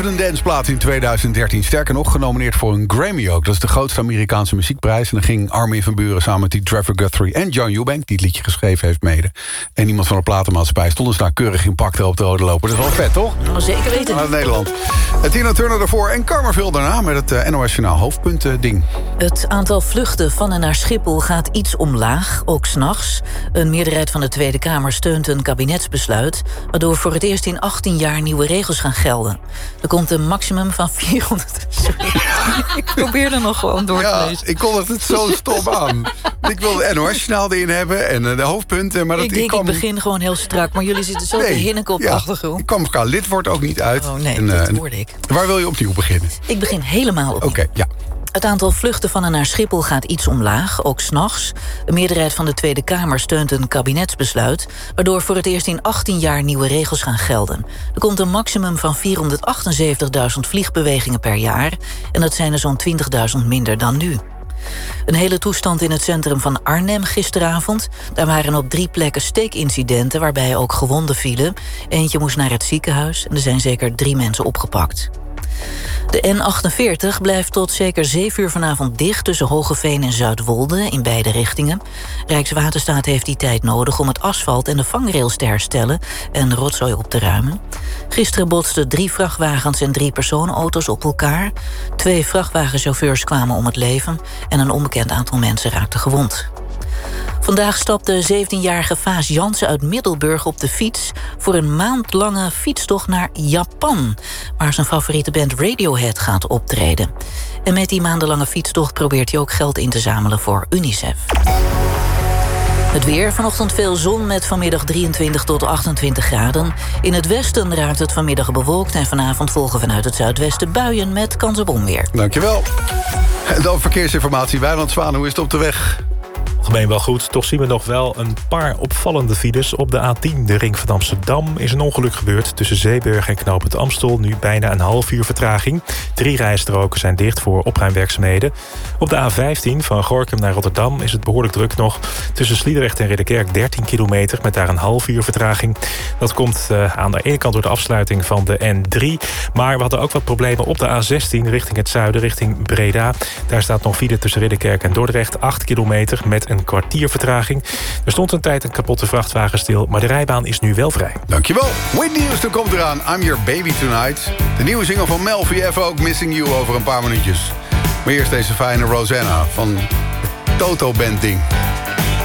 Een danceplaat in 2013. Sterker nog, genomineerd voor een Grammy ook. Dat is de grootste Amerikaanse muziekprijs. En dan ging Armin van Buuren samen met die Trevor Guthrie en John Eubank, die het liedje geschreven heeft, mede. En iemand van de platenmaatschappij stonden ze daar keurig in pak op de rode loper. Dat is wel vet, toch? Nou, zeker weten. Uit Nederland. Tina Turner daarvoor en Karmerville daarna met het NOS Journaal hoofdpunt-ding. Het aantal vluchten van en naar Schiphol gaat iets omlaag, ook 's nachts. Een meerderheid van de Tweede Kamer steunt een kabinetsbesluit, waardoor voor het eerst in 18 jaar nieuwe regels gaan gelden. Er komt een maximum van 400... Sorry, ik probeer er nog gewoon door te lezen. Ik kon het zo stom aan. Ik wilde het NOS-journaal erin hebben en de hoofdpunten. Maar ik begin gewoon heel strak, maar jullie zitten zo te hinniken op de achtergrond. Ik kwam elkaar lidwoord ook niet uit. Oh nee, dat hoorde ik. Waar wil je opnieuw beginnen? Ik begin helemaal opnieuw. Oké, ja. Het aantal vluchten van en naar Schiphol gaat iets omlaag, ook 's nachts. Een meerderheid van de Tweede Kamer steunt een kabinetsbesluit, waardoor voor het eerst in 18 jaar nieuwe regels gaan gelden. Er komt een maximum van 478.000 vliegbewegingen per jaar, en dat zijn er zo'n 20.000 minder dan nu. Een hele toestand in het centrum van Arnhem gisteravond. Daar waren op 3 plekken steekincidenten waarbij ook gewonden vielen. Eentje moest naar het ziekenhuis en er zijn zeker 3 mensen opgepakt. De N48 blijft tot zeker 7 uur vanavond dicht tussen Hoogeveen en Zuidwolde in beide richtingen. Rijkswaterstaat heeft die tijd nodig om het asfalt en de vangrails te herstellen en rotzooi op te ruimen. Gisteren botsten 3 vrachtwagens en 3 personenauto's op elkaar. 2 vrachtwagenchauffeurs kwamen om het leven en een onbekend aantal mensen raakte gewond. Vandaag stapte 17-jarige Vaas Jansen uit Middelburg op de fiets voor een maandlange fietstocht naar Japan, waar zijn favoriete band Radiohead gaat optreden. En met die maandenlange fietstocht probeert hij ook geld in te zamelen voor UNICEF. Het weer, vanochtend veel zon met vanmiddag 23 tot 28 graden. In het westen raakt het vanmiddag bewolkt en vanavond volgen vanuit het zuidwesten buien met kans op onweer. Dankjewel. En dan verkeersinformatie. Wijnand Zwaan, hoe is het op de weg? Algemeen wel goed, toch zien we nog wel een paar opvallende files. Op de A10, de ring van Amsterdam, is een ongeluk gebeurd tussen Zeeburg en Knooppunt Amstel. Nu bijna een half uur vertraging. 3 rijstroken zijn dicht voor opruimwerkzaamheden. Op de A15 van Gorinchem naar Rotterdam is het behoorlijk druk nog. Tussen Sliedrecht en Ridderkerk 13 kilometer met daar een half uur vertraging. Dat komt aan de ene kant door de afsluiting van de N3. Maar we hadden ook wat problemen op de A16 richting het zuiden, richting Breda. Daar staat nog file tussen Ridderkerk en Dordrecht 8 kilometer met een kwartier vertraging. Er stond een tijd een kapotte vrachtwagen stil, maar de rijbaan is nu wel vrij. Dankjewel. Whitney Houston komt eraan. I'm Your Baby Tonight. De nieuwe single van Mel VF ook, Missing You, over een paar minuutjes. Maar eerst deze fijne Rosanna van Toto Band ding.